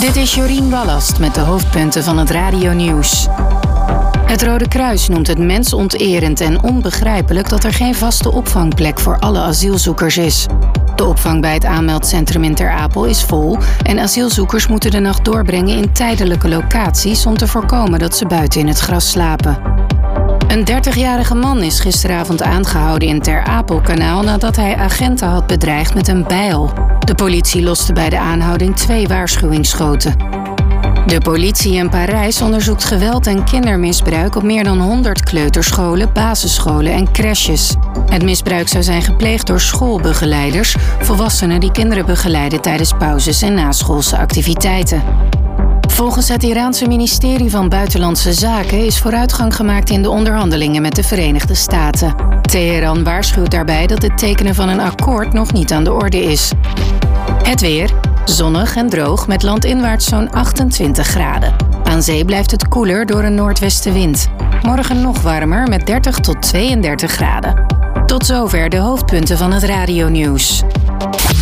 Dit is Jorien Wallast met de hoofdpunten van het radionieuws. Het Rode Kruis noemt het mensonterend en onbegrijpelijk dat er geen vaste opvangplek voor alle asielzoekers is. De opvang bij het aanmeldcentrum in Ter Apel is vol en asielzoekers moeten de nacht doorbrengen in tijdelijke locaties om te voorkomen dat ze buiten in het gras slapen. Een 30-jarige man is gisteravond aangehouden in Ter Apelkanaal nadat hij agenten had bedreigd met een bijl. De politie loste bij de aanhouding 2 waarschuwingsschoten. De politie in Parijs onderzoekt geweld en kindermisbruik op meer dan 100 kleuterscholen, basisscholen en crèches. Het misbruik zou zijn gepleegd door schoolbegeleiders, volwassenen die kinderen begeleiden tijdens pauzes en naschoolse activiteiten. Volgens het Iraanse ministerie van Buitenlandse Zaken is vooruitgang gemaakt in de onderhandelingen met de Verenigde Staten. Teheran waarschuwt daarbij dat het tekenen van een akkoord nog niet aan de orde is. Het weer. Zonnig en droog met landinwaarts zo'n 28 graden. Aan zee blijft het koeler door een noordwestenwind. Morgen nog warmer met 30 tot 32 graden. Tot zover de hoofdpunten van het radionieuws.